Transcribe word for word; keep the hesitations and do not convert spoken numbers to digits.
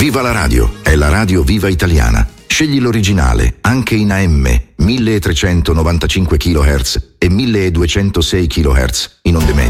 Viva la radio, è la radio viva italiana. Scegli l'originale, anche in A M, milletrecentonovantacinque chilohertz e milleduecentosei chilohertz in onde medie.